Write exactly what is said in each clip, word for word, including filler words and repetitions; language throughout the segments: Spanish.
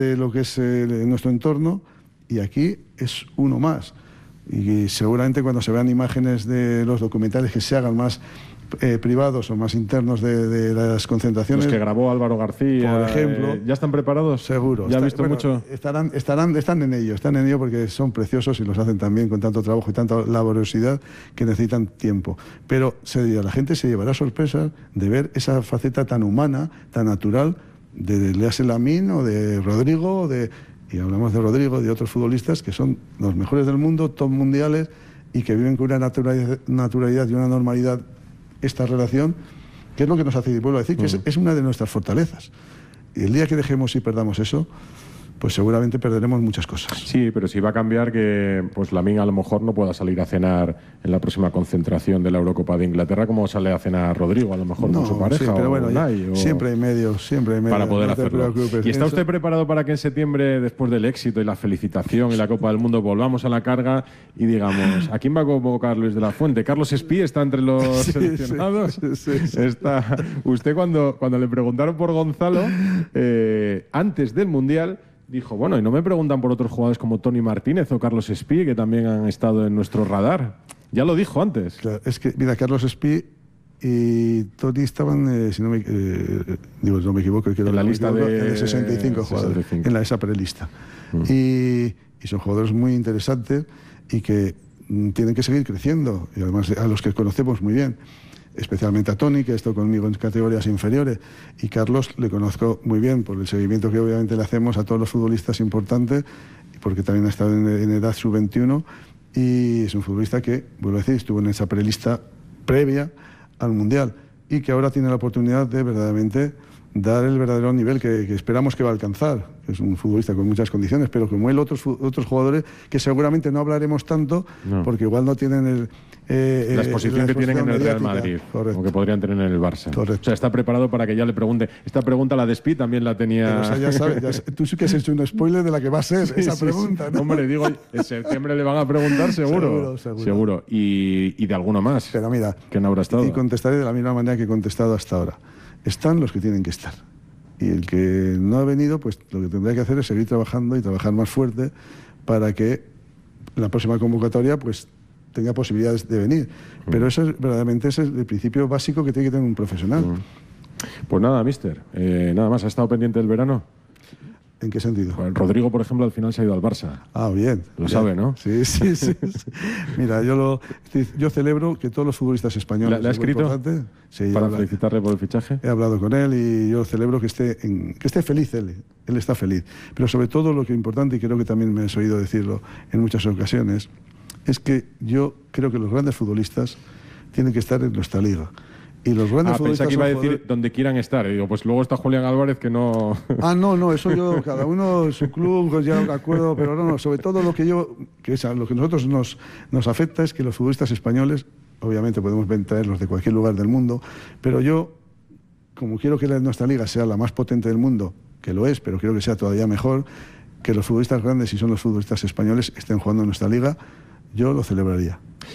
de lo que es el, nuestro entorno, y aquí es uno más. Y seguramente cuando se vean imágenes de los documentales que se hagan más eh, privados o más internos de, de las concentraciones, los que grabó Álvaro García, por ejemplo, eh, ¿ya están preparados? Seguro. ¿Ya Está, han visto bueno, mucho? Estarán, estarán, están en ello, están en ello porque son preciosos y los hacen también con tanto trabajo y tanta laboriosidad que necesitan tiempo. Pero se, la gente se llevará sorpresa de ver esa faceta tan humana, tan natural, de Leas Lamine o de Rodrigo, de... y hablamos de Rodrigo, de otros futbolistas que son los mejores del mundo, top mundiales, y que viven con una naturalidad, naturalidad y una normalidad esta relación, que es lo que nos hace, vuelvo a decir, que mm. es, es una de nuestras fortalezas. Y el día que dejemos y perdamos eso, pues seguramente perderemos muchas cosas. Sí, pero si va a cambiar que pues Lamine a lo mejor no pueda salir a cenar en la próxima concentración de la Eurocopa de Inglaterra como sale a cenar Rodrigo, a lo mejor no, con su pareja. Sí, pero o bueno, Unai, o... siempre hay medios, siempre hay medios. Para poder no hacerlo. ¿Y está usted preparado para que en septiembre, después del éxito y la felicitación y la Copa del Mundo, volvamos a la carga y digamos, ¿a quién va a convocar Luis de la Fuente? ¿Carlos Espí está entre los sí, seleccionados? Sí, sí, sí. Está... Usted cuando, cuando le preguntaron por Gonzalo, eh, antes del Mundial, dijo, bueno, y no me preguntan por otros jugadores como Toni Martínez o Carlos Espí, que también han estado en nuestro radar. Ya lo dijo antes. Claro, es que, mira, Carlos Espí y Toni estaban, eh, si no me, eh, digo, no me equivoco, que en la lista de, de sesenta y cinco jugadores, sesenta y cinco. En la, esa prelista. Mm. Y, y son jugadores muy interesantes y que mm, tienen que seguir creciendo, y además a los que conocemos muy bien. Especialmente a Toni, que ha estado conmigo en categorías inferiores, y Carlos le conozco muy bien por el seguimiento que obviamente le hacemos a todos los futbolistas importantes, porque también ha estado en, en edad sub veintiuno, y es un futbolista que, vuelvo a decir, estuvo en esa prelista previa al Mundial y que ahora tiene la oportunidad de verdaderamente dar el verdadero nivel que, que esperamos que va a alcanzar. Es un futbolista con muchas condiciones, pero como él, otros, otros jugadores que seguramente no hablaremos tanto, no. porque igual no tienen el, eh, la exposición eh, la que tienen en el Real Madrid, o que podrían tener en el Barça. Correcto. O sea, está preparado para que ya le pregunte. Esta pregunta, la de Espí, también la tenía... Pero, o sea, ya sabes, ya, tú sí que has hecho un spoiler de la que va a ser sí, esa sí, pregunta, sí. ¿no? Hombre, digo, en septiembre le van a preguntar seguro. Seguro, seguro. seguro. Y, y de alguno más. Pero mira, que no habrá estado. Y contestaré de la misma manera que he contestado hasta ahora. Están los que tienen que estar. Y el que no ha venido, pues lo que tendrá que hacer es seguir trabajando y trabajar más fuerte para que la próxima convocatoria pues tenga posibilidades de venir. Pero eso es, verdaderamente ese es el principio básico que tiene que tener un profesional. Pues nada, mister. Eh, nada más, ¿ha estado pendiente del verano? ¿En qué sentido? Pues Rodrigo, por ejemplo, al final se ha ido al Barça. Ah, bien. Lo bien. sabe, ¿no? Sí, sí, sí. sí. Mira, yo lo, yo celebro que todos los futbolistas españoles... ¿Le, le ha escrito sí, para habla, felicitarle por el fichaje? He hablado con él y yo celebro que esté, en, que esté feliz él. Él está feliz. Pero sobre todo lo que es importante, y creo que también me has oído decirlo en muchas ocasiones, es que yo creo que los grandes futbolistas tienen que estar en nuestra liga. Y los grandes ah, futbolistas pensé que iba a decir jugadores... donde quieran estar. Y digo, pues luego está Julián Álvarez que no... Ah, no, no, eso yo, cada uno su club, pues ya de acuerdo, pero no, no, sobre todo lo que yo, que es a lo que nosotros nos, nos afecta es que los futbolistas españoles, obviamente podemos traerlos de cualquier lugar del mundo, pero yo, como quiero que nuestra liga sea la más potente del mundo, que lo es, pero quiero que sea todavía mejor, que los futbolistas grandes, si son los futbolistas españoles, estén jugando en nuestra liga, yo lo celebraría.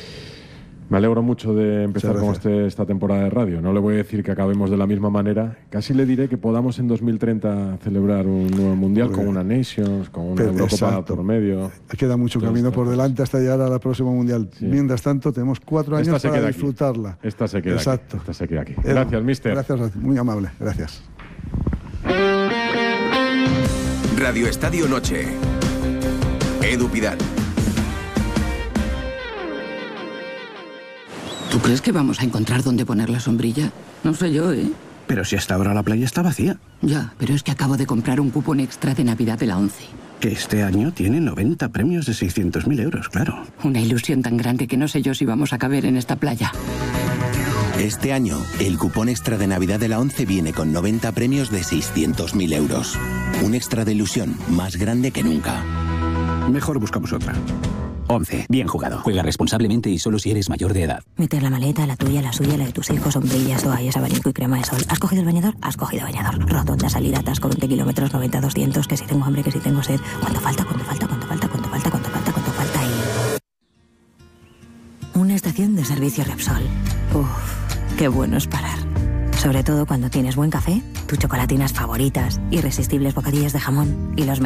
Me alegro mucho de empezar con este, esta temporada de radio. No le voy a decir que acabemos de la misma manera. Casi le diré que podamos en dos mil treinta celebrar un nuevo Mundial con una Nations, con una Eurocopa por medio. Queda mucho Todo camino por delante hasta llegar a la próxima Mundial. Sí. Mientras tanto, tenemos cuatro años esta para disfrutarla. Aquí. Esta se queda Exacto. aquí. Esta se queda aquí. Gracias, mister. Gracias, muy amable. Gracias. Radio Estadio Noche. Edu Pidal. ¿Tú crees que vamos a encontrar dónde poner la sombrilla? No sé yo, ¿eh? Pero si hasta ahora la playa está vacía. Ya, pero es que acabo de comprar un cupón extra de Navidad de la ONCE. Que este año tiene noventa premios de seiscientos mil euros, claro. Una ilusión tan grande que no sé yo si vamos a caber en esta playa. Este año, el cupón extra de Navidad de la ONCE viene con noventa premios de seiscientos mil euros. Un extra de ilusión más grande que nunca. Mejor buscamos otra. once. Bien jugado. Juega responsablemente y solo si eres mayor de edad. Meter la maleta, la tuya, la suya, la de tus hijos, sombrillas, toallas, abanico y crema de sol. ¿Has cogido el bañador? Has cogido bañador. Rotonda, salida, atasco, veinte kilómetros, noventa, doscientos. Que si tengo hambre, que si tengo sed. ¿Cuánto falta? ¿Cuánto falta? ¿Cuánto falta? ¿Cuánto falta? ¿Cuánto falta? ¿Cuánto falta? Y... una estación de servicio Repsol. Uff, qué bueno es parar. Sobre todo cuando tienes buen café, tus chocolatinas favoritas, irresistibles bocadillos de jamón y los